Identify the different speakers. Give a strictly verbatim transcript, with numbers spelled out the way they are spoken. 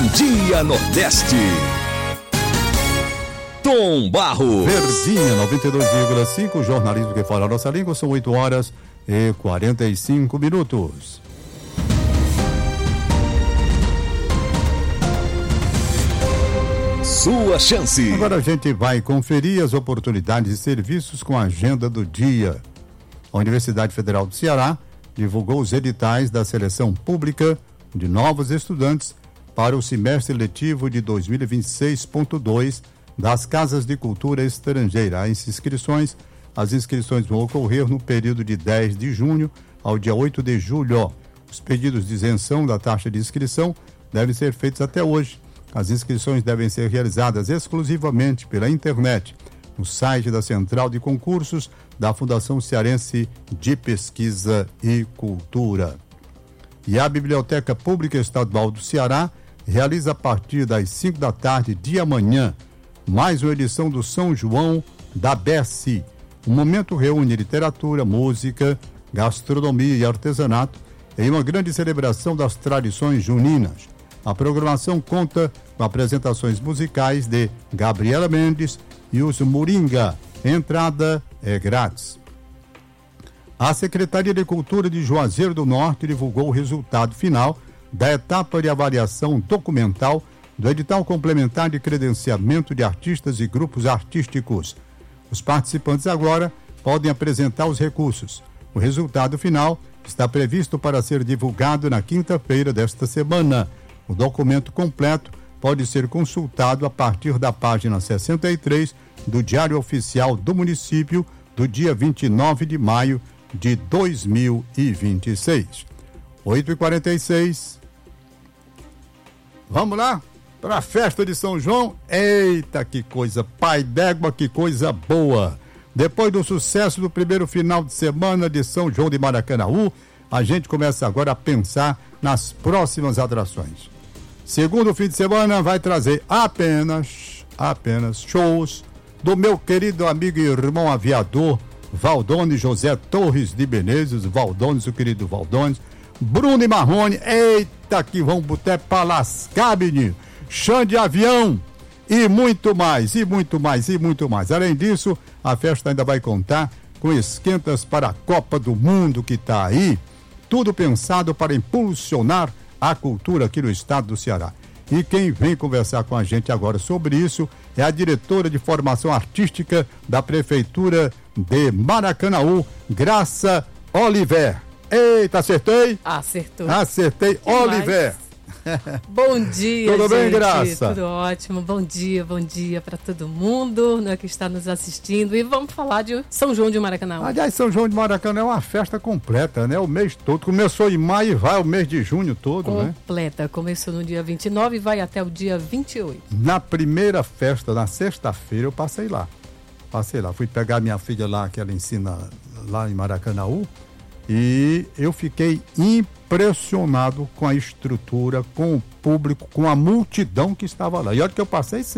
Speaker 1: Dia Nordeste. Tom Barros.
Speaker 2: Verdinha noventa e dois vírgula cinco, jornalismo que fala a nossa língua, são oito horas e quarenta e cinco minutos.
Speaker 1: Sua chance.
Speaker 2: Agora a gente vai conferir as oportunidades e serviços com a agenda do dia. A Universidade Federal do Ceará divulgou os editais da seleção pública de novos estudantes para o semestre letivo de dois mil e vinte e seis ponto dois das Casas de Cultura Estrangeira. As inscrições, as inscrições vão ocorrer no período de dez de junho ao dia oito de julho. Os pedidos de isenção da taxa de inscrição devem ser feitos até hoje. As inscrições devem ser realizadas exclusivamente pela internet, no site da Central de Concursos da Fundação Cearense de Pesquisa e Cultura. E a Biblioteca Pública Estadual do Ceará realiza a partir das cinco da tarde de amanhã mais uma edição do São João da B S I. O momento reúne literatura, música, gastronomia e artesanato em uma grande celebração das tradições juninas. A programação conta com apresentações musicais de Gabriela Mendes e os Moringa. Entrada é grátis. A Secretaria de Cultura de Juazeiro do Norte divulgou o resultado final da etapa de avaliação documental do edital complementar de credenciamento de artistas e grupos artísticos. Os participantes agora podem apresentar os recursos. O resultado final está previsto para ser divulgado na quinta-feira desta semana. O documento completo pode ser consultado a partir da página sessenta e três do Diário Oficial do Município do dia vinte e nove de maio de dois mil e vinte e seis. oito e quarenta e seis. Vamos lá para a festa de São João. Eita, que coisa, pai d'égua, que coisa boa. Depois do sucesso do primeiro final de semana de São João de Maracanaú, a gente começa agora a pensar nas próximas atrações. Segundo fim de semana vai trazer apenas, apenas shows do meu querido amigo e irmão aviador Valdones José Torres de Menezes, Valdones, o querido Valdones, Bruno e Marrone, eita que vão botar pra lascar, menino, chão de avião e muito mais, e muito mais, e muito mais. Além disso, a festa ainda vai contar com esquentas para a Copa do Mundo que tá aí, tudo pensado para impulsionar a cultura aqui no estado do Ceará. E quem vem conversar com a gente agora sobre isso é a diretora de formação artística da Prefeitura de Maracanaú, Graça Oliver. Eita, acertei?
Speaker 3: Acertou.
Speaker 2: Acertei, Oliver.
Speaker 3: Bom dia,
Speaker 2: Tudo
Speaker 3: gente.
Speaker 2: bem, Graça?
Speaker 3: Tudo ótimo. Bom dia, bom dia para todo mundo, né, que está nos assistindo. E vamos falar de São João de Maracanaú.
Speaker 2: Aliás, São João de Maracanaú é uma festa completa, né? O mês todo. Começou em maio e vai o mês de junho todo, né?
Speaker 3: Completa. Começou no dia vinte e nove e vai até o dia vinte e oito.
Speaker 2: Na primeira festa, na sexta-feira, eu passei lá. Passei lá. Fui pegar minha filha lá, que ela ensina lá em Maracanaú. E eu fiquei impressionado com a estrutura, com o público, com a multidão que estava lá. E olha que eu passei cedo.